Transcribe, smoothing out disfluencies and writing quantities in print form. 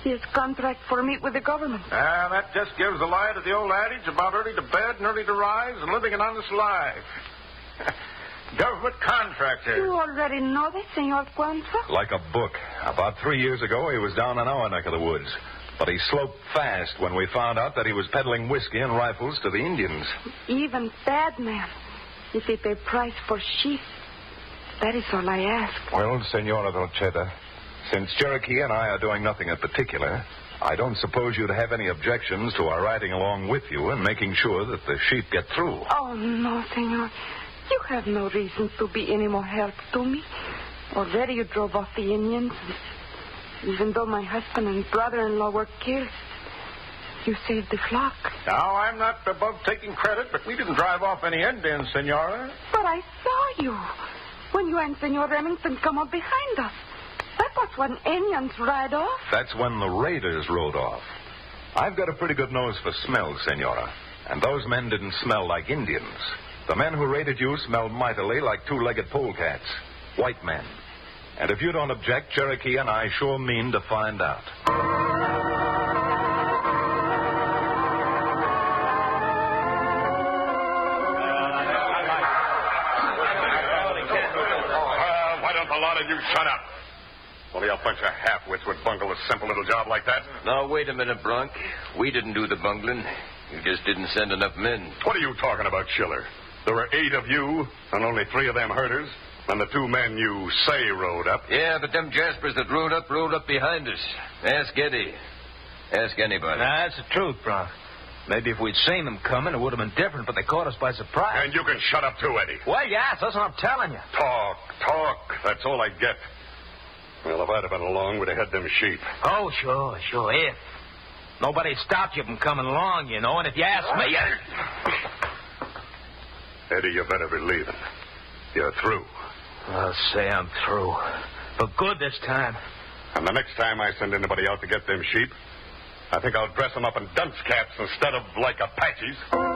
His contract for meat with the government. That just gives the lie to the old adage about early to bed and early to rise and living an honest life. Government contractor. You already know this, Senor Cuanto. Like a book. About 3 years ago, he was down in our neck of the woods. But he sloped fast when we found out that he was peddling whiskey and rifles to the Indians. Even bad man, if he pay price for sheep, that is all I ask. Well, Senora Dolcetta, since Cherokee and I are doing nothing in particular, I don't suppose you'd have any objections to our riding along with you and making sure that the sheep get through. Oh, no, Senor. You have no reason to be any more help to me. Already you drove off the Indians. Even though my husband and brother-in-law were killed, you saved the flock. Now, I'm not above taking credit, but we didn't drive off any Indians, Senora. But I saw you when you and Senor Remington come up behind us. That was when Indians ride off. That's when the raiders rode off. I've got a pretty good nose for smell, Senora. And those men didn't smell like Indians. The men who raided you smelled mightily like two-legged polecats. White men. And if you don't object, Cherokee and I sure mean to find out. Why don't a lot of you shut up? Only a bunch of half-wits would bungle a simple little job like that. Now, wait a minute, Bronk. We didn't do the bungling. You just didn't send enough men. What are you talking about, Schiller? There were 8 of you, and only 3 of them herders, and the 2 men you say rode up. Yeah, but them Jaspers that rode up behind us. Ask Eddie. Ask anybody. That's the truth, Bronk. Maybe if we'd seen them coming, it would have been different, but they caught us by surprise. And you can shut up too, Eddie. Well, yes, that's what I'm telling you. Talk. That's all I get. Well, if I'd have been along, we'd have had them sheep. Oh, sure, if. Nobody stopped you from coming along, you know, and if you ask me... Eddie, you better be leaving. You're through. I'll say I'm through. For good this time. And the next time I send anybody out to get them sheep, I think I'll dress them up in dunce caps instead of like Apaches.